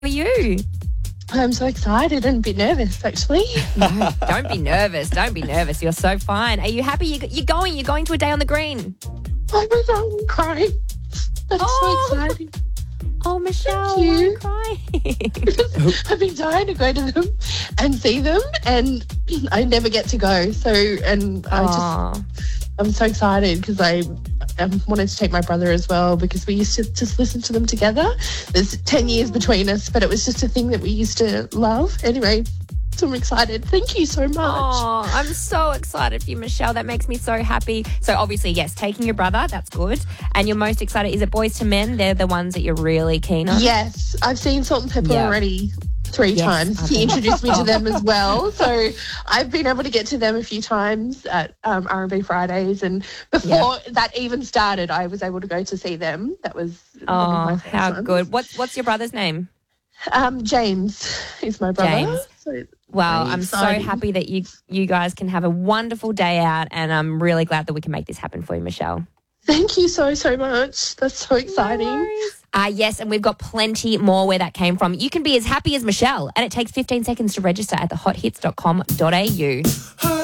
are you? I'm so excited and a bit nervous, actually. No, don't be nervous. Don't be nervous. You're so fine. Are you happy? You're going to a day on the green. Oh my God, I'm crying. That's Oh. so exciting. Oh, Michelle, Thank you. I'm crying. I've been dying to go to them and see them, and I never get to go. So, and I'm so excited because I wanted to take my brother as well, because we used to just listen to them together. There's 10 years between us, but it was just a thing that we used to love. Anyway, so I'm excited. Thank you so much. Oh, I'm so excited for you, Michelle. That makes me so happy. So obviously, yes, taking your brother, that's good. And you're most excited, is it Boys to Men? They're the ones that you're really keen on? Yes, I've seen Salt and Pepper already 3 times. He introduced me to them as well. So I've been able to get to them a few times at R&B Fridays. And before that even started, I was able to go to see them. That was one of my first how ones. good. What's your brother's name? James is my brother. James. So Wow, very I'm so exciting. happy that you guys can have a wonderful day out, and I'm really glad that we can make this happen for you, Michelle. Thank you so much. That's so exciting. Yes, and we've got plenty more where that came from. You can be as happy as Michelle, and it takes 15 seconds to register at thehothits.com.au.